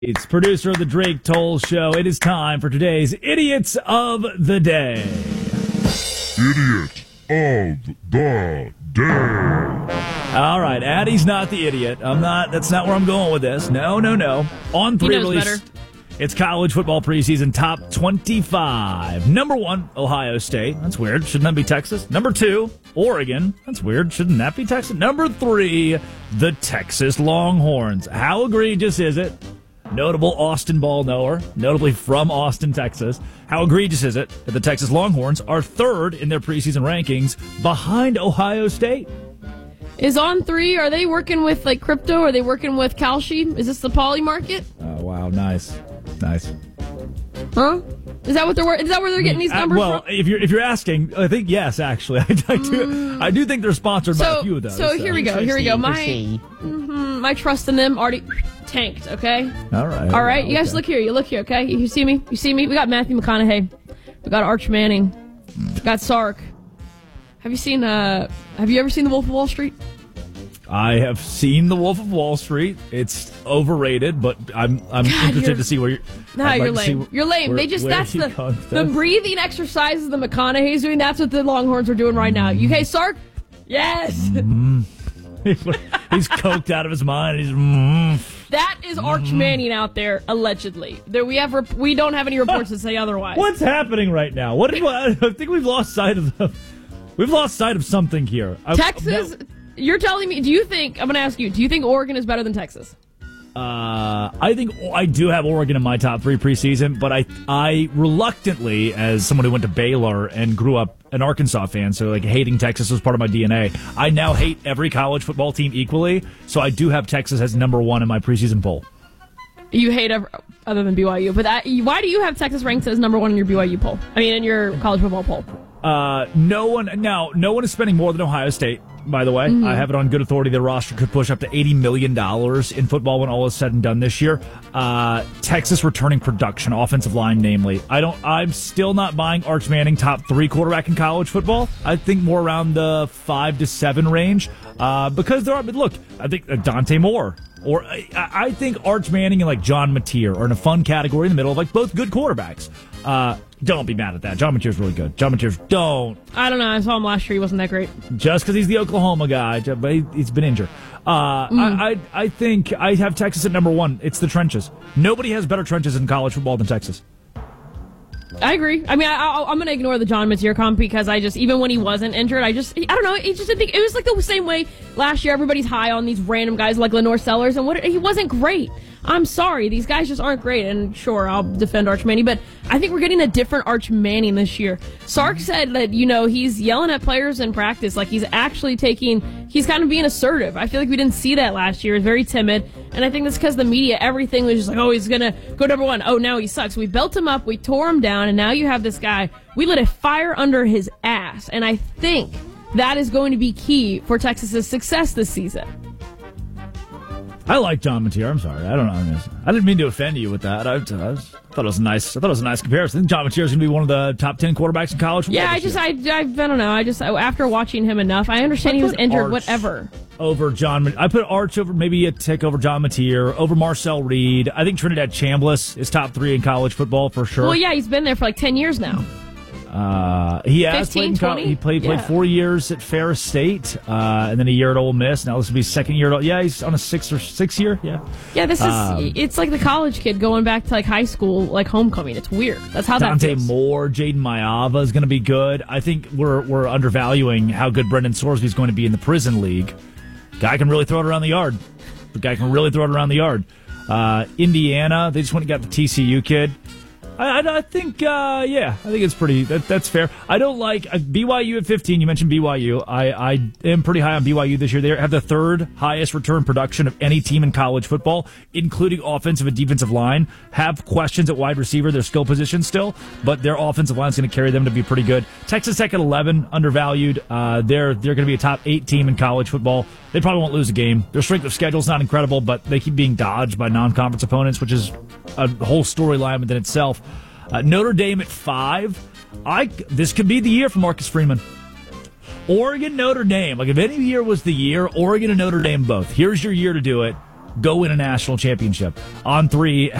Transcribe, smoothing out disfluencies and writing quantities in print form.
It's producer of the Drake Toll Show. It is time for today's Idiots of the Day. Idiot of the Day. All right, Addie's not the idiot. That's not where I'm going with this. No. On 3 release. It's college football preseason top 25. Number 1, Ohio State. That's weird. Shouldn't that be Texas? Number 2, Oregon. That's weird. Shouldn't that be Texas? Number 3, the Texas Longhorns. How egregious is it? Notable Austin ball knower, notably from Austin, Texas. How egregious is it that the Texas Longhorns are 3rd in their preseason rankings behind Ohio State? Is On 3, are they working with like crypto? Are they working with Kalshi? Is this the poly market? Oh, wow. Nice. Huh? Is that what is that where they're getting these numbers from? If you're asking, I think yes, actually. I do think they're sponsored by a few of those. So here we go. My trust in them already tanked, okay? All right. You guys look here. You look here, okay? You see me? We got Matthew McConaughey. We got Arch Manning. We got Sark. Have you ever seen The Wolf of Wall Street? I have seen The Wolf of Wall Street. It's overrated, but I'm interested to see where you're. No, you're lame. You're lame. That's the breathing exercises the McConaughey's doing. That's what the Longhorns are doing right now. UK Sark? Yes. He's coked out of his mind. That is Arch Manning out there, allegedly. We don't have any reports that say otherwise. What's happening right now? I think we've lost sight of something here. Texas. You're telling me, I'm going to ask you, do you think Oregon is better than Texas? I think I do have Oregon in my top 3 preseason, but I reluctantly, as someone who went to Baylor and grew up an Arkansas fan, so like hating Texas was part of my DNA, I now hate every college football team equally, so I do have Texas as number 1 in my preseason poll. You hate other than BYU, but why do you have Texas ranked as number 1 in your BYU poll? In your college football poll? No one is spending more than Ohio State, by the way. Mm-hmm. I have it on good authority. Their roster could push up to $80 million in football when all is said and done this year. Texas returning production, offensive line namely. I'm still not buying Arch Manning top 3 quarterback in college football. I think more around the 5 to 7 range. Because I think Dante Moore. Or I think Arch Manning and like John Mateer are in a fun category in the middle of like both good quarterbacks. Don't be mad at that. John Mateer's really good. John Mateer's don't. I don't know. I saw him last year. He wasn't that great. Just because he's the Oklahoma guy, but he's been injured. I think I have Texas at number 1. It's the trenches. Nobody has better trenches in college football than Texas. I agree. I'm going to ignore the John Mateer comp because even when he wasn't injured, I don't know. He just didn't think it was like the same way last year. Everybody's high on these random guys like Lenore Sellers, and he wasn't great. I'm sorry. These guys just aren't great. And sure, I'll defend Arch Manning, but I think we're getting a different Arch Manning this year. Sark said that, he's yelling at players in practice. Like he's actually he's kind of being assertive. I feel like we didn't see that last year. He was very timid. And I think that's because the media, everything was just like, oh, he's going to go number 1. Oh, now he sucks. We built him up. We tore him down. And now you have this guy. We lit a fire under his ass. And I think that is going to be key for Texas's success this season. I like John Mateer. I'm sorry. I don't know. I didn't mean to offend you with that. I thought it was a nice. I thought it was a nice comparison. I think John Mateer is going to be one of the top 10 quarterbacks in college football. Yeah, I don't know. After watching him enough, I understand he was injured. Arch whatever. Over John, I put Arch over maybe a tick over John Mateer, over Marcel Reed. I think Trinidad Chambliss is top 3 in college football for sure. Well, yeah, he's been there for like 10 years now. He has 15, played. He played 4 years at Ferris State, and then a year at Ole Miss. Now this will be second year. He's on a 6 year. Yeah. Yeah, this is. It's like the college kid going back to like high school, like homecoming. It's weird. That's how Dante that feels. Moore, Jaden Mayava is going to be good. I think we're undervaluing how good Brendan Sorsby is going to be in the prison league. Guy can really throw it around the yard. Indiana, they just went and got the TCU kid. I think it's pretty. That's fair. I don't like BYU at 15. You mentioned BYU. I am pretty high on BYU this year. They have the 3rd highest return production of any team in college football, including offensive and defensive line. Have questions at wide receiver, their skill position still, but their offensive line is going to carry them to be pretty good. Texas Tech at 11, undervalued. They're going to be a top 8 team in college football. They probably won't lose a game. Their strength of schedule is not incredible, but they keep being dodged by non-conference opponents, which is a whole storyline within itself. Notre Dame at 5. This could be the year for Marcus Freeman. Oregon, Notre Dame. Like if any year was the year, Oregon and Notre Dame both. Here's your year to do it. go win a national championship. On 3